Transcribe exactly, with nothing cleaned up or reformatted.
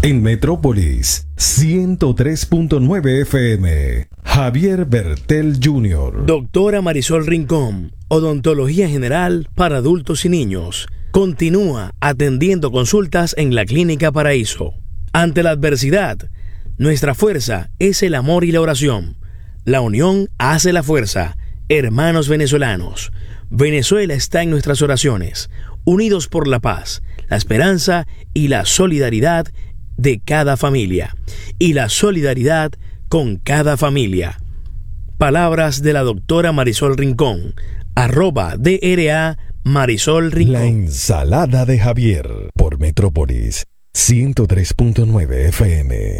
En Metrópolis, ciento tres punto nueve F M. Javier Bertel junior Doctora Marisol Rincón, odontología general para adultos y niños. Continúa atendiendo consultas en la Clínica Paraíso. Ante la adversidad, nuestra fuerza es el amor y la oración. La unión hace la fuerza. Hermanos venezolanos, Venezuela está en nuestras oraciones, unidos por la paz, la esperanza y la solidaridad de cada familia, y la solidaridad con cada familia. Palabras de la doctora Marisol Rincón, arroba D R A Marisol Rincón. La ensalada de Javier, por Metrópolis, ciento tres punto nueve F M.